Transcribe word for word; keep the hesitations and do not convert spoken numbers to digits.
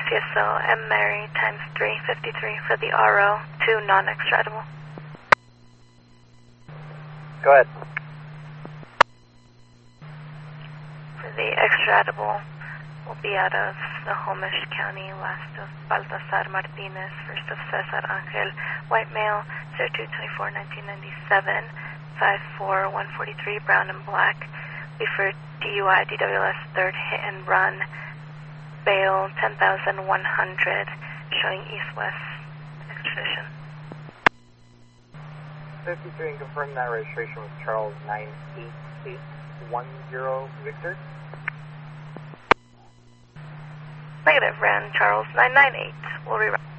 C S O M Mary times three fifty-three for the R O, two non-extradable. Go ahead. For the extradable, will be out of Snohomish County, last of Baltasar Martinez, first of Cesar Angel, white male, zero two twenty-four nineteen ninety-seven, five four one forty-three, brown and black. Be for D U I, D W S, third hit and run, bail ten thousand one hundred, showing east-west extradition. fifty-three, and confirm that registration was Charles nine eight eight one zero Victor. Negative, ran Charles nine nine eight. We'll reroute.